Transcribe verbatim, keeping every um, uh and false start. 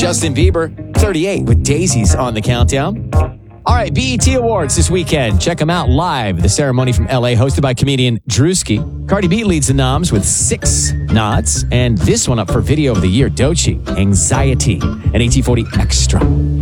Justin Bieber, thirty-eight, with Daisies on the countdown. All right, B E T Awards this weekend. Check them out live. The ceremony from L A, hosted by comedian Drewski. Cardi B leads the noms with six nods. And this one up for Video of the Year, Doechii, Anxiety, and A T forty Extra.